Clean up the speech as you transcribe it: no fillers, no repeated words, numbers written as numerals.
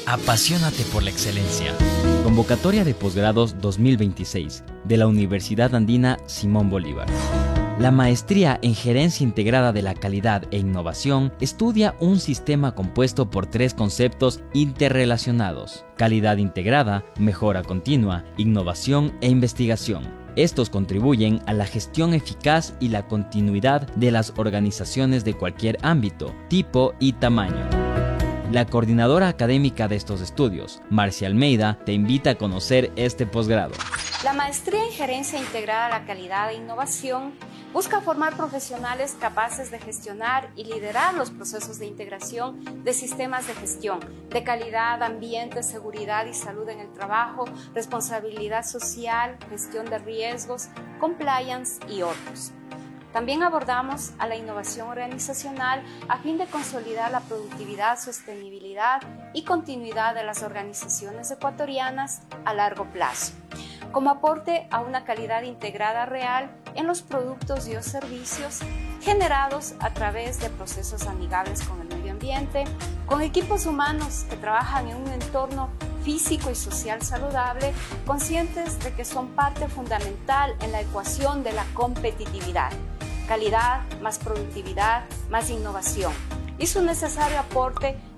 Apasionate por la excelencia. Convocatoria de posgrados 2026 de la Universidad Andina Simón Bolívar. La maestría en Gerencia Integrada de la Calidad e Innovación estudia un sistema compuesto por 3 conceptos interrelacionados: calidad integrada, mejora continua, innovación e investigación. Estos contribuyen a la gestión eficaz y la continuidad de las organizaciones de cualquier ámbito, tipo y tamaño. La coordinadora académica de estos estudios, Marcia Almeida, te invita a conocer este posgrado. La maestría en Gerencia Integrada a la Calidad e Innovación busca formar profesionales capaces de gestionar y liderar los procesos de integración de sistemas de gestión, de calidad, ambiente, seguridad y salud en el trabajo, responsabilidad social, gestión de riesgos, compliance y otros. También abordamos a la innovación organizacional a fin de consolidar la productividad, sostenibilidad y continuidad de las organizaciones ecuatorianas a largo plazo, como aporte a una calidad integrada real en los productos y o servicios generados a través de procesos amigables con el medio ambiente, con equipos humanos que trabajan en un entorno físico y social saludable, conscientes de que son parte fundamental en la ecuación de la competitividad. Calidad, más productividad, más innovación y su necesario aporte